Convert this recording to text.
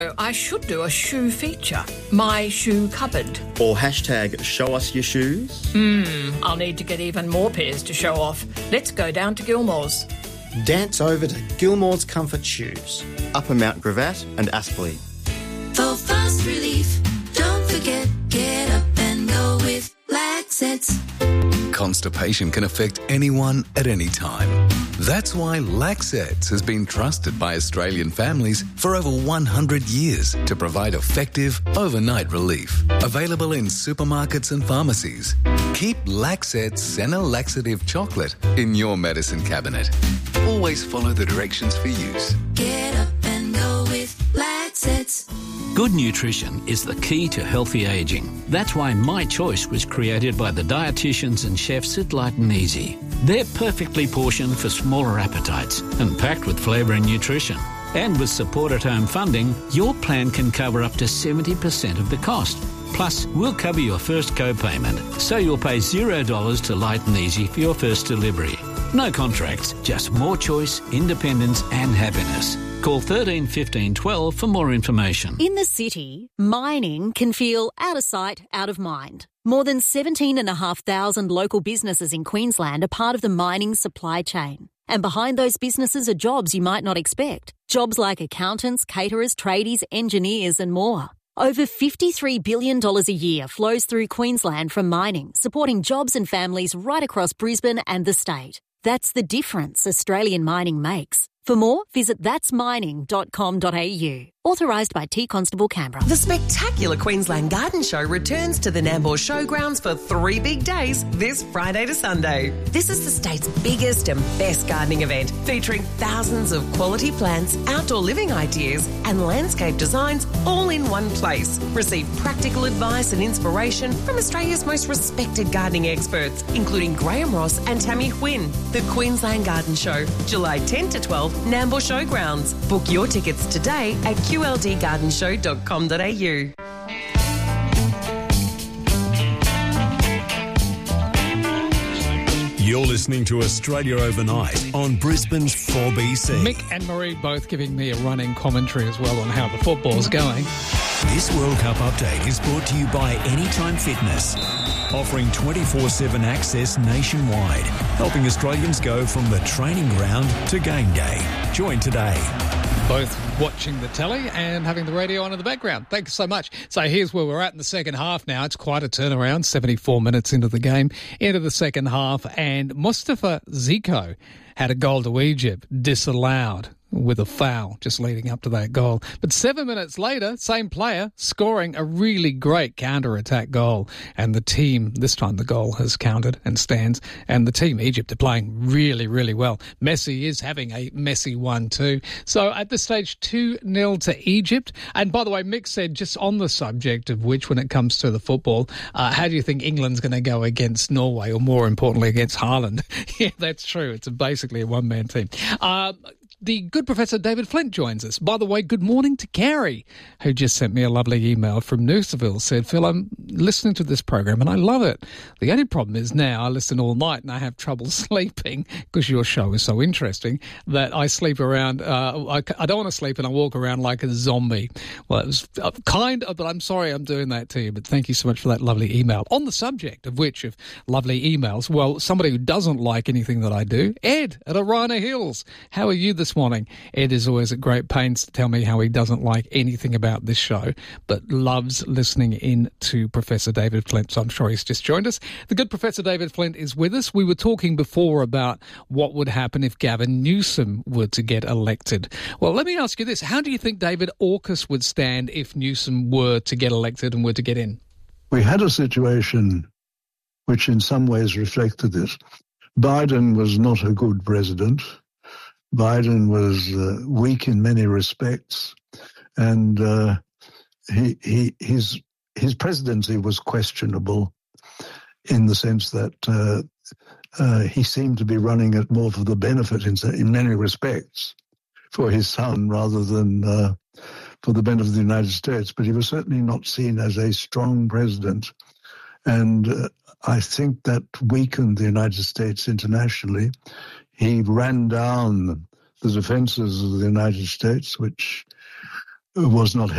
I should do a shoe feature. My shoe cupboard. Or hashtag show us your shoes. I'll need to get even more pairs to show off. Let's go down to Gilmore's. Dance over to Gilmore's Comfort Shoes, Upper Mount Gravatt and Aspley. For fast relief, don't forget, get up and go with Laxets. Constipation can affect anyone at any time. That's why Laxets has been trusted by Australian families for over 100 years to provide effective overnight relief. Available in supermarkets and pharmacies. Keep Laxets Senna Laxative Chocolate in your medicine cabinet. Always follow the directions for use. Get up and go with Laxets. Good nutrition is the key to healthy ageing. That's why My Choice was created by the dietitians and chefs at Light and Easy. They're perfectly portioned for smaller appetites and packed with flavour and nutrition. And with support at home funding, your plan can cover up to 70% of the cost. Plus, we'll cover your first co-payment, so you'll pay $0 to Light and Easy for your first delivery. No contracts, just more choice, independence and happiness. Call 13 15 12 for more information. In the city, mining can feel out of sight, out of mind. More than 17,500 local businesses in Queensland are part of the mining supply chain. And behind those businesses are jobs you might not expect. Jobs like accountants, caterers, tradies, engineers and more. Over $53 billion a year flows through Queensland from mining, supporting jobs and families right across Brisbane and the state. That's the difference Australian mining makes. For more, visit that'smining.com.au. Authorised by T Constable Canberra. The spectacular Queensland Garden Show returns to the Nambour Showgrounds for 3 big days this Friday to Sunday. This is the state's biggest and best gardening event, featuring thousands of quality plants, outdoor living ideas and landscape designs all in one place. Receive practical advice and inspiration from Australia's most respected gardening experts, including Graham Ross and Tammy Huynh. The Queensland Garden Show, July 10 to 12, Nambour Showgrounds. Book your tickets today at qldgardenshow.com.au. You're listening to Australia Overnight on Brisbane's 4BC. Mick and Marie both giving me a running commentary as well on how the football's going. This World Cup update is brought to you by Anytime Fitness, offering 24/7 access nationwide, helping Australians go from the training ground to game day. Join today. Both watching the telly and having the radio on in the background. Thanks so much. So here's where we're at in the second half now. It's quite a turnaround, 74 minutes into the game, into the second half, and Mustafa Zico had a goal to Egypt disallowed with a foul just leading up to that goal. But 7 minutes later, same player scoring a really great counter-attack goal. And the team, this time the goal has counted and stands, and the team Egypt are playing really, really well. Messi is having a messy one too. So at this stage, 2-0 to Egypt. And by the way, Mick said, just on the subject of which, when it comes to the football, how do you think England's going to go against Norway, or more importantly, against Haaland? Yeah, that's true. It's basically a one-man team. The good Professor David Flint joins us. By the way, good morning to Carrie, who just sent me a lovely email from Noosaville. Said, Phil, I'm listening to this program and I love it. The only problem is now I listen all night and I have trouble sleeping because your show is so interesting that I sleep around. I don't want to sleep and I walk around like a zombie. Well, it was kind of, but I'm sorry I'm doing that to you. But thank you so much for that lovely email. On the subject of which, of lovely emails, well, somebody who doesn't like anything that I do, Ed at Arana Hills. How are you this morning? Ed is always at great pains to tell me how he doesn't like anything about this show, but loves listening in to Professor David Flint, so I'm sure he's just joined us. The good Professor David Flint is with us. We were talking before about what would happen if Gavin Newsom were to get elected. Well, let me ask you this. How do you think David AUKUS would stand if Newsom were to get elected and were to get in? We had a situation which in some ways reflected this. Biden was not a good president. Biden was weak in many respects, and his presidency was questionable in the sense that he seemed to be running it more for the benefit, in many respects, for his son rather than for the benefit of the United States. But he was certainly not seen as a strong president, and I think that weakened the United States internationally. He ran down the defences of the United States, which was not